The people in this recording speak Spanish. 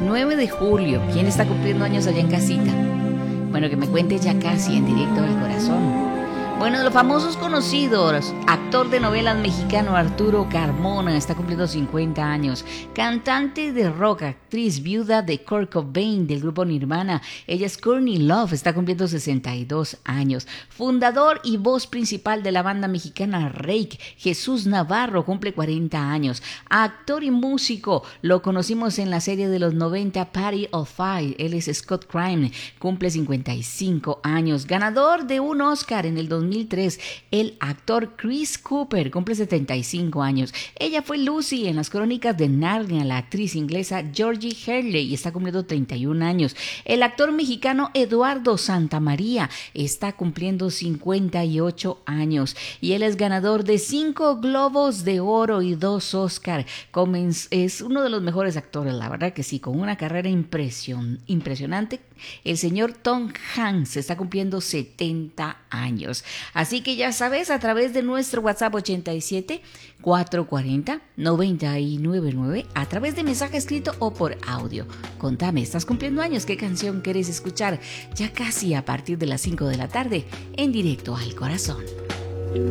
9 de julio. ¿Quién está cumpliendo años allá en casita? Bueno, que me cuente ya casi en directo del corazón. Bueno, de los famosos conocidos, actor de novelas mexicano Arturo Carmona está cumpliendo 50 años. Cantante de rock, actriz viuda de Kurt Cobain del grupo Nirvana. Ella es Courtney Love, está cumpliendo 62 años. Fundador y voz principal de la banda mexicana Reik, Jesús Navarro, cumple 40 años. Actor y músico, lo conocimos en la serie de los 90 Party of Five. Él es Scott Crime, cumple 55 años. Ganador de un Oscar en el 2003, el actor Chris Cooper cumple 75 años. Ella fue Lucy en las Crónicas de Narnia. La actriz inglesa Georgie Henley está cumpliendo 31 años. El actor mexicano Eduardo Santamaría está cumpliendo 58 años y él es ganador de 5 Globos de Oro y 2 Oscar. Es uno de los mejores actores, la verdad que sí, con una carrera impresionante. El señor Tom Hanks está cumpliendo 70 años. Así que ya sabes, a través de nuestro WhatsApp 87 440 999, a través de mensaje escrito o por audio. Contame, ¿estás cumpliendo años? ¿Qué canción quieres escuchar? Ya casi a partir de las 5 de la tarde, en directo al corazón.